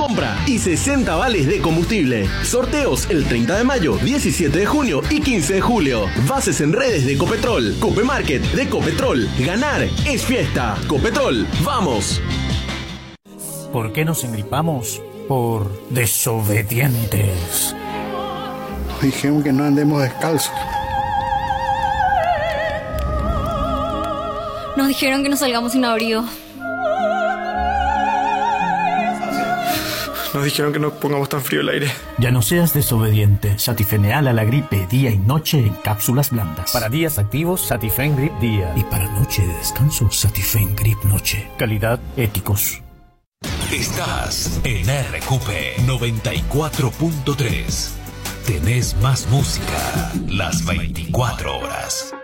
compra y 60 vales de combustible. Sorteos el 30 de mayo, 17 de junio y 15 de julio. Bases en redes de Ecopetrol, Copemarket, de Ecopetrol. Ganar es fiesta. Copetrol, ¡vamos! ¿Por qué nos engripamos? Por desobedientes. Dijeron que no andemos descalzos. Nos dijeron que no salgamos sin abrigo. Nos dijeron que no pongamos tan frío el aire. Ya no seas desobediente. Satifeneal a la gripe día y noche en cápsulas blandas. Para días activos, Satifen Grip Día. Y para noche de descanso, Satifen Grip Noche. Calidad éticos. Estás en RQP 94.3. Tenés más música las 24 horas.